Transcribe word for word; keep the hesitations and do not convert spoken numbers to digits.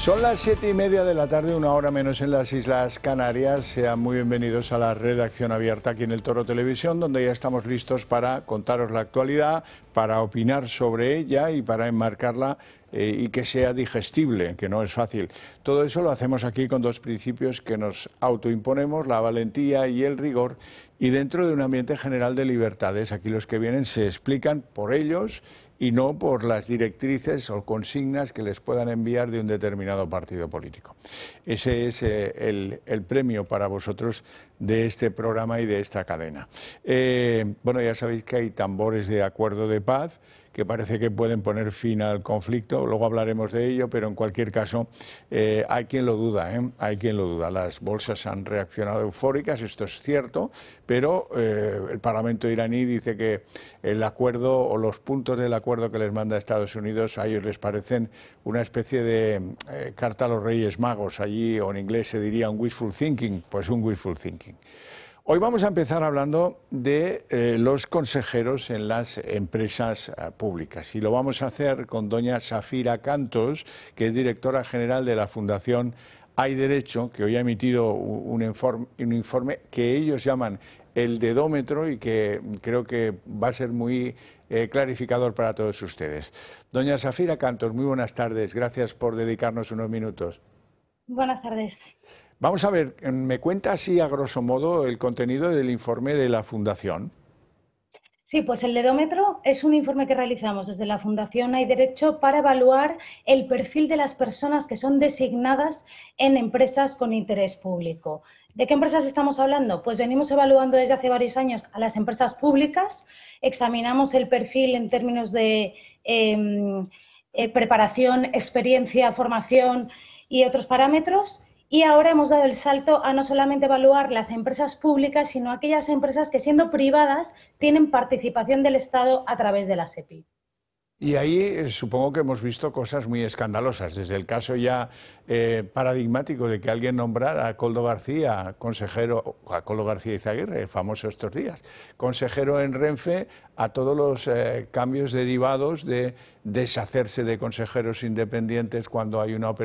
Son las siete y media de la tarde, una hora menos en las Islas Canarias. Sean muy bienvenidos a la redacción abierta aquí en el Toro Televisión, donde ya estamos listos para contaros la actualidad, para opinar sobre ella y para enmarcarla eh, y que sea digestible, que no es fácil. Todo eso lo hacemos aquí con dos principios que nos autoimponemos, la valentía y el rigor, y dentro de un ambiente general de libertades. Aquí los que vienen se explican por ellos y no por las directrices o consignas que les puedan enviar de un determinado partido político. Ese es eh, el, el premio para vosotros de este programa y de esta cadena. Eh, bueno, ya sabéis que hay tambores de acuerdo de paz que parece que pueden poner fin al conflicto, luego hablaremos de ello, pero en cualquier caso eh, hay quien lo duda, ¿eh? hay quien lo duda. Las bolsas han reaccionado eufóricas, esto es cierto, pero eh, el Parlamento iraní dice que el acuerdo o los puntos del acuerdo que les manda Estados Unidos a ellos les parecen una especie de eh, carta a los Reyes Magos, allí o en inglés se diría un wishful thinking, pues un wishful thinking. Hoy vamos a empezar hablando de eh, los consejeros en las empresas eh, públicas y lo vamos a hacer con doña Safira Cantos, que es directora general de la Fundación Hay Derecho, que hoy ha emitido un informe, un informe que ellos llaman el dedómetro y que creo que va a ser muy eh, clarificador para todos ustedes. Doña Safira Cantos, muy buenas tardes, gracias por dedicarnos unos minutos. Buenas tardes. Vamos a ver, ¿me cuenta así a grosso modo el contenido del informe de la Fundación? Sí, pues el dedómetro es un informe que realizamos desde la Fundación Hay Derecho para evaluar el perfil de las personas que son designadas en empresas con interés público. ¿De qué empresas estamos hablando? Pues venimos evaluando desde hace varios años a las empresas públicas, examinamos el perfil en términos de eh, eh, preparación, experiencia, formación y otros parámetros. Y ahora hemos dado el salto a no solamente evaluar las empresas públicas, sino aquellas empresas que, siendo privadas, tienen participación del Estado a través de la SEPI. Y ahí eh, supongo que hemos visto cosas muy escandalosas, desde el caso ya eh, paradigmático de que alguien nombrara a Koldo García, consejero, a Koldo García Izaguirre, famoso estos días, consejero en Renfe, a todos los eh, cambios derivados de deshacerse de consejeros independientes cuando hay una operación